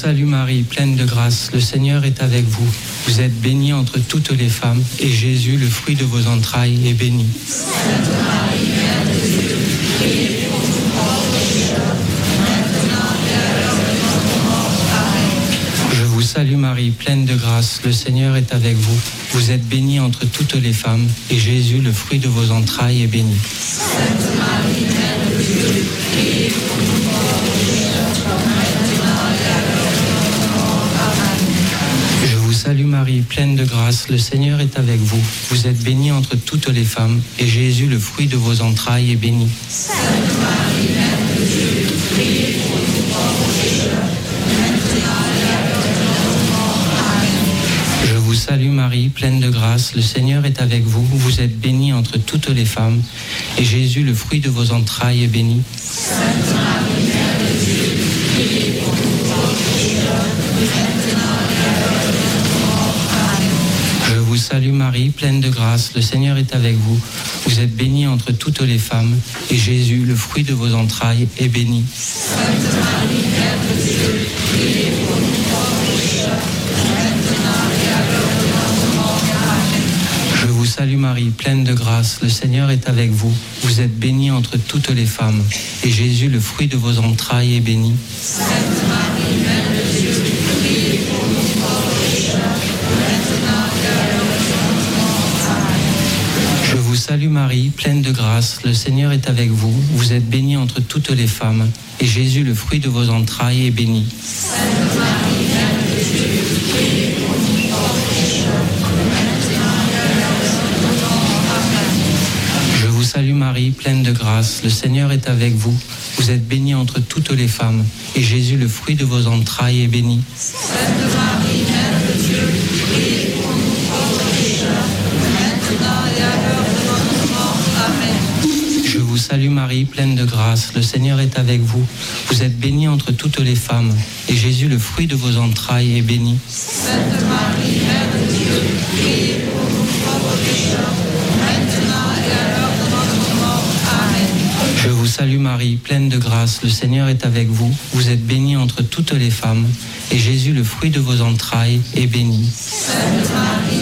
salue Marie, pleine de grâce, le Seigneur est avec vous. Vous êtes bénie entre toutes les femmes, et Jésus, le fruit de vos entrailles, est béni. Sainte Marie, Mère de Dieu, priez pour nous pauvres pécheurs, maintenant et à l'heure de notre mort. Amen. Je vous salue Marie, pleine de grâce, le Seigneur est avec vous. Vous êtes bénie entre toutes les femmes, et Jésus, le fruit de vos entrailles, est béni. Sainte Marie, Mère de Dieu, priez pour nous pauvres pécheurs, maintenant et à l'heure de notre mort. Amen. Je vous salue Marie, pleine de grâce, le Seigneur est avec vous. Vous êtes bénie entre toutes les femmes, et Jésus, le fruit de vos entrailles, est béni. Sainte Marie, Mère de Dieu, priez pour nous pauvres pécheurs, maintenant et à l'heure de notre mort. Amen. Je vous salue Marie, pleine de grâce, le Seigneur est avec vous. Vous êtes bénie entre toutes les femmes, et Jésus, le fruit de vos entrailles, est béni. Sainte Marie, Mère de Dieu, priez pour nous pauvres pécheurs, maintenant et à l'heure de notre mort. Amen. Je vous salue Marie, pleine de grâce, le Seigneur est avec vous. Vous êtes bénie entre toutes les femmes, et Jésus, le fruit de vos entrailles, est béni. Sainte Marie, Mère de Dieu, priez pour nous pauvres pécheurs, maintenant et à l'heure de notre mort. Amen. Je vous salue Marie, pleine de grâce, le Seigneur est avec vous. Vous êtes bénie entre toutes les femmes, et Jésus, le fruit de vos entrailles, est béni. Sainte Marie, Mère de Dieu, priez pour nous pauvres pécheurs, maintenant et à l'heure de notre mort. Amen. Je vous salue Marie, pleine de grâce, le Seigneur est avec vous. Vous êtes bénie entre toutes les femmes, et Jésus, le fruit de vos entrailles, est béni. Sainte Marie, Mère de Dieu, priez pour nous pauvres pécheurs, maintenant et à l'heure de notre mort. Amen. Je vous salue Marie, pleine de grâce, le Seigneur est avec vous. Vous êtes bénie entre toutes les femmes, et Jésus, le fruit de vos entrailles, est béni. Sainte Marie, Mère de Dieu, priez pour nous pauvres pécheurs, maintenant et à l'heure de notre mort. Amen. Je vous salue Marie, pleine de grâce, le Seigneur est avec vous. Vous êtes bénie entre toutes les femmes, et Jésus, le fruit de vos entrailles, est béni. Sainte Marie, Mère de Dieu, priez pour nous pauvres pécheurs, maintenant et à l'heure de notre mort. Amen. Je vous salue Marie, pleine de grâce, le Seigneur est avec vous. Vous êtes bénie entre toutes les femmes, et Jésus, le fruit de vos entrailles, est béni. Sainte Marie,